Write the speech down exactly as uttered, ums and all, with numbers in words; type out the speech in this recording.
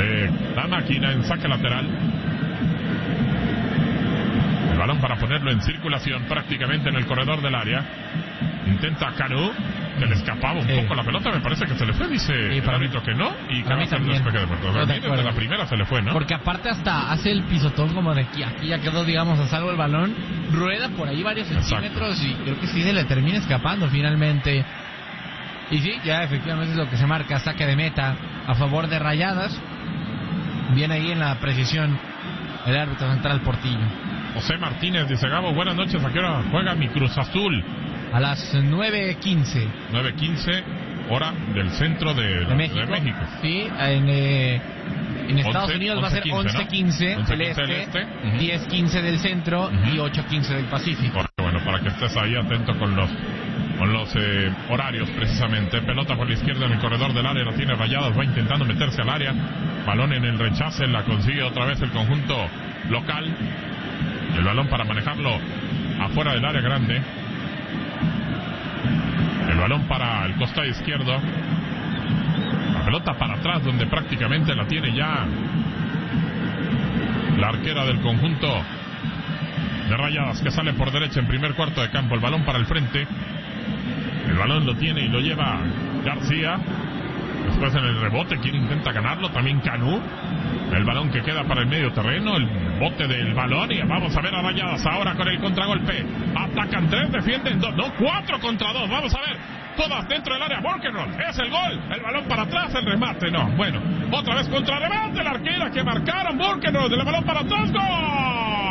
de la máquina en saque lateral. El balón para ponerlo en circulación prácticamente en el corredor del área. Intenta Canu, que le escapaba un sí. poco la pelota, me parece que se le fue, dice sí, el árbitro que no, y para mí Canu también. despeje de Puerto Rico. Desde la primera se le fue, ¿no? Porque aparte hasta hace el pisotón como de aquí, aquí ya quedó, digamos, a salvo el balón, rueda por ahí varios centímetros. Exacto. Y creo que sí se le termina escapando finalmente. Y sí, ya efectivamente es lo que se marca, saque de meta a favor de Rayadas. Viene ahí en la precisión el árbitro central Portillo. José Martínez dice: Gabo, buenas noches, ¿a qué hora juega mi Cruz Azul? A las nueve quince. nueve quince, hora del centro de, de, México. de México. Sí, en, eh, en Estados once, Unidos va a ser once quince del este, este. Uh-huh. diez quince del centro uh-huh. y ocho quince del Pacífico. Bueno, para que estés ahí atento con los con los eh, horarios precisamente. Pelota por la izquierda en el corredor del área, la tiene Rayadas, va intentando meterse al área. Balón en el rechace, la consigue otra vez el conjunto local. El balón para manejarlo afuera del área grande. El balón para el costado izquierdo. La pelota para atrás, donde prácticamente la tiene ya la arquera del conjunto de Rayadas, que sale por derecha en primer cuarto de campo. El balón para el frente. El balón lo tiene y lo lleva García. Después en el rebote, quien intenta ganarlo, también Canu. El balón que queda para el medio terreno, el bote del balón, y vamos a ver a Rayadas ahora con el contragolpe. Atacan tres, defienden dos, no, cuatro contra dos, vamos a ver. Todas dentro del área, Borkenroth, es el gol. El balón para atrás, el remate, no, bueno. Otra vez contra remate, la arquera que marcaron, Borkenroth, el balón para atrás, ¡gol!